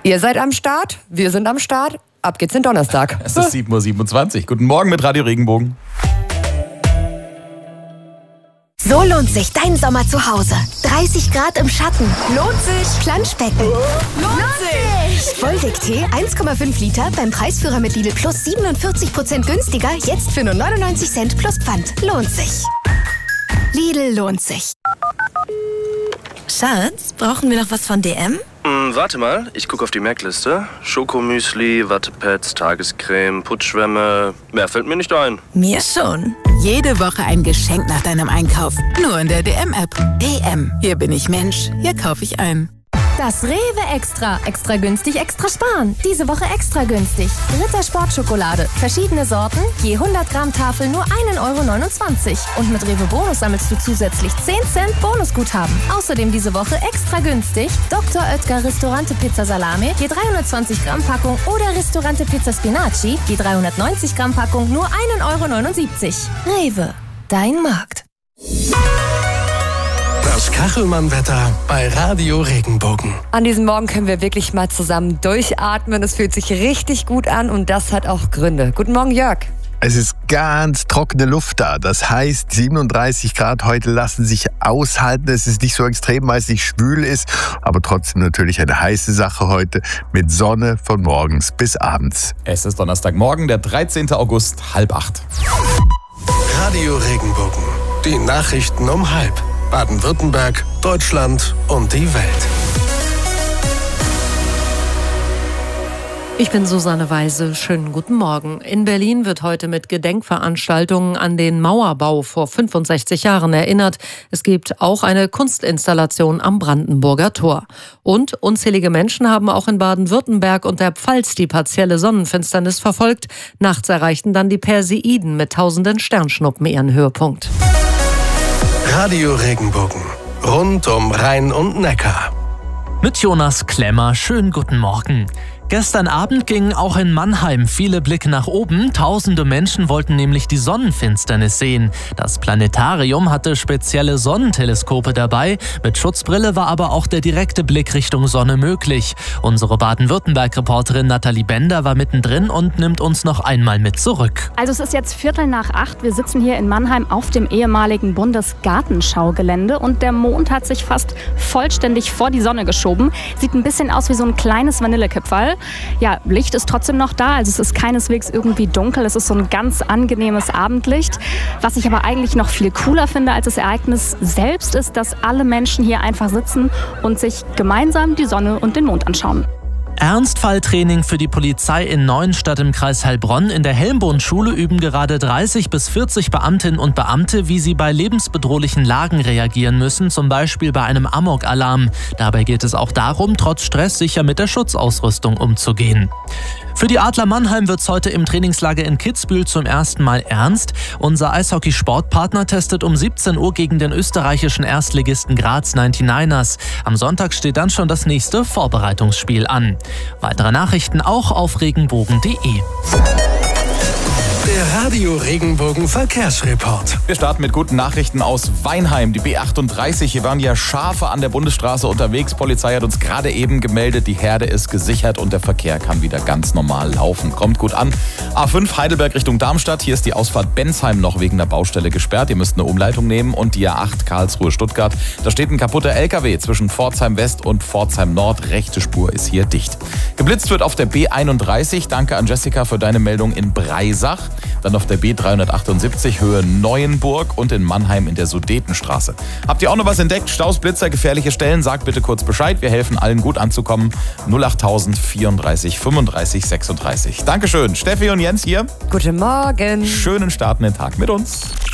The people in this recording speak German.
Ihr seid am Start, wir sind am Start. Ab geht's in Donnerstag. Es ist 7:27 Uhr. Guten Morgen mit Radio Regenbogen. So lohnt sich dein Sommer zu Hause. 30 Grad im Schatten. Lohnt sich. Planschbecken. Lohnt sich. Vollweg-Tee 1,5 Liter beim Preisführer mit Lidl Plus 47% günstiger. Jetzt für nur 99 Cent plus Pfand. Lohnt sich. Lidl lohnt sich. Schatz, brauchen wir noch was von DM? Warte mal, ich gucke auf die Merkliste. Schokomüsli, Wattepads, Tagescreme, Putzschwämme. Mehr fällt mir nicht ein. Mir schon. Jede Woche ein Geschenk nach deinem Einkauf. Nur in der DM-App. DM. Hier bin ich Mensch. Hier kaufe ich ein. Das Rewe Extra. Extra günstig, extra sparen. Diese Woche extra günstig. Ritter Sportschokolade. Verschiedene Sorten, je 100 Gramm Tafel nur 1,29 €. Und mit Rewe Bonus sammelst du zusätzlich 10 Cent Bonusguthaben. Außerdem diese Woche extra günstig Dr. Oetker Ristorante Pizza Salami, je 320 Gramm Packung oder Ristorante Pizza Spinaci, je 390 Gramm Packung nur 1,79 €. Rewe, dein Markt. Das Kachelmann-Wetter bei Radio Regenbogen. An diesem Morgen können wir wirklich mal zusammen durchatmen. Es fühlt sich richtig gut an und das hat auch Gründe. Guten Morgen, Jörg. Es ist ganz trockene Luft da. Das heißt, 37 Grad heute lassen sich aushalten. Es ist nicht so extrem, weil es nicht schwül ist, aber trotzdem natürlich eine heiße Sache heute mit Sonne von morgens bis abends. Es ist Donnerstagmorgen, der 13. August, 7:30. Radio Regenbogen. Die Nachrichten um 7:30. Baden-Württemberg, Deutschland und die Welt. Ich bin Susanne Weise. Schönen guten Morgen. In Berlin wird heute mit Gedenkveranstaltungen an den Mauerbau vor 65 Jahren erinnert. Es gibt auch eine Kunstinstallation am Brandenburger Tor. Und unzählige Menschen haben auch in Baden-Württemberg und der Pfalz die partielle Sonnenfinsternis verfolgt. Nachts erreichten dann die Perseiden mit tausenden Sternschnuppen ihren Höhepunkt. Radio Regenbogen. Rund um Rhein und Neckar. Mit Jonas Klemmer, schönen guten Morgen. Gestern Abend gingen auch in Mannheim viele Blicke nach oben. Tausende Menschen wollten nämlich die Sonnenfinsternis sehen. Das Planetarium hatte spezielle Sonnenteleskope dabei. Mit Schutzbrille war aber auch der direkte Blick Richtung Sonne möglich. Unsere Baden-Württemberg-Reporterin Nathalie Bender war mittendrin und nimmt uns noch einmal mit zurück. Also es ist jetzt 7:45. Wir sitzen hier in Mannheim auf dem ehemaligen Bundesgartenschaugelände und der Mond hat sich fast vollständig vor die Sonne geschoben. Sieht ein bisschen aus wie so ein kleines Vanillekipferl. Ja, Licht ist trotzdem noch da, also es ist keineswegs irgendwie dunkel, es ist so ein ganz angenehmes Abendlicht. Was ich aber eigentlich noch viel cooler finde als das Ereignis selbst ist, dass alle Menschen hier einfach sitzen und sich gemeinsam die Sonne und den Mond anschauen. Ernstfalltraining für die Polizei in Neuenstadt im Kreis Heilbronn. In der Helmbohnschule üben gerade 30 bis 40 Beamtinnen und Beamte, wie sie bei lebensbedrohlichen Lagen reagieren müssen, zum Beispiel bei einem Amok-Alarm. Dabei geht es auch darum, trotz Stress sicher mit der Schutzausrüstung umzugehen. Für die Adler Mannheim wird es heute im Trainingslager in Kitzbühel zum ersten Mal ernst. Unser Eishockey-Sportpartner testet um 17 Uhr gegen den österreichischen Erstligisten Graz 99ers. Am Sonntag steht dann schon das nächste Vorbereitungsspiel an. Weitere Nachrichten auch auf regenbogen.de. Der Radio Regenbogen Verkehrsreport. Wir starten mit guten Nachrichten aus Weinheim. Die B38, hier waren ja Schafe an der Bundesstraße unterwegs. Polizei hat uns gerade eben gemeldet, die Herde ist gesichert und der Verkehr kann wieder ganz normal laufen. Kommt gut an. A5 Heidelberg Richtung Darmstadt. Hier ist die Ausfahrt Bensheim noch wegen der Baustelle gesperrt. Ihr müsst eine Umleitung nehmen. Und die A8 Karlsruhe-Stuttgart. Da steht ein kaputter LKW zwischen Pforzheim West und Pforzheim Nord. Rechte Spur ist hier dicht. Geblitzt wird auf der B31. Danke an Jessica für deine Meldung in Breisach. Dann auf der B378 Höhe Neuenburg und in Mannheim in der Sudetenstraße. Habt ihr auch noch was entdeckt? Staus, Blitzer, gefährliche Stellen? Sagt bitte kurz Bescheid. Wir helfen allen gut anzukommen. 08000 34 35 36. Dankeschön. Steffi und Jens hier. Guten Morgen. Schönen Start in den Tag mit uns.